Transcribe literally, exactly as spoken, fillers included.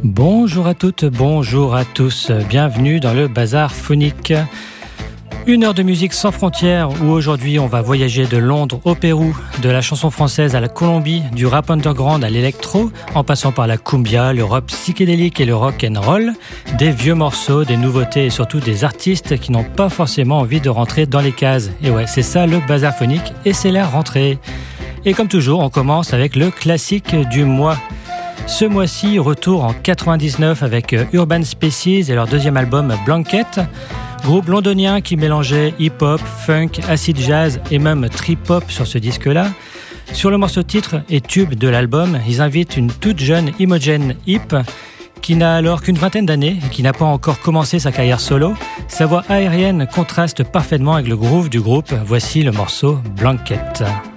Bonjour à toutes, bonjour à tous, bienvenue dans le Bazar Phonique. Une heure de musique sans frontières où aujourd'hui on va voyager de Londres au Pérou, de la chanson française à la Colombie, du rap underground à l'électro, en passant par la cumbia, le rock psychédélique et le rock and roll, des vieux morceaux, des nouveautés et surtout des artistes qui n'ont pas forcément envie de rentrer dans les cases. Et ouais, c'est ça le Bazar Phonique et c'est la rentrée. Et comme toujours, on commence avec le classique du mois. Ce mois-ci, retour en quatre-vingt-dix-neuf avec Urban Species et leur deuxième album Blanket, groupe londonien qui mélangeait hip-hop, funk, acid jazz et même trip-hop sur ce disque-là. Sur le morceau titre et tube de l'album, ils invitent une toute jeune Imogen Heap qui n'a alors qu'une vingtaine d'années et qui n'a pas encore commencé sa carrière solo. Sa voix aérienne contraste parfaitement avec le groove du groupe. Voici le morceau Blanket.